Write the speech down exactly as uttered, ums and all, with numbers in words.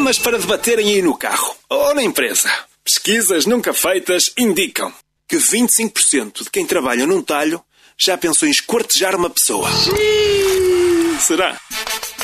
Temas para debaterem aí no carro ou na empresa. Pesquisas nunca feitas indicam que vinte e cinco por cento de quem trabalha num talho já pensou em esquartejar uma pessoa. Será?